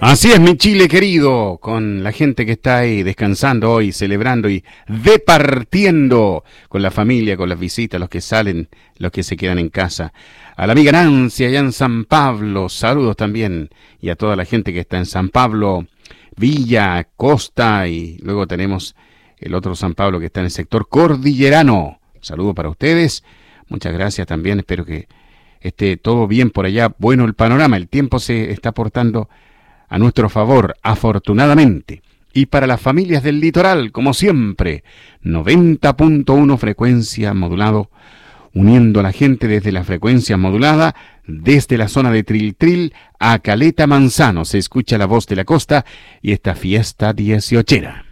Así es, mi Chile querido, con la gente que está ahí descansando hoy, celebrando y departiendo con la familia, con las visitas, los que salen, los que se quedan en casa. A la amiga Nancy allá en San Pablo, saludos también. Y a toda la gente que está en San Pablo, Villa, Costa, y luego tenemos el otro San Pablo que está en el sector cordillerano. Saludo para ustedes, muchas gracias también, espero que esté todo bien por allá. Bueno, el panorama, el tiempo se está portando a nuestro favor, afortunadamente. Y para las familias del litoral, como siempre, 90.1 frecuencia modulado, uniendo a la gente desde la frecuencia modulada, desde la zona de Triltril a Caleta Manzano. Se escucha la voz de la costa y esta fiesta 18era.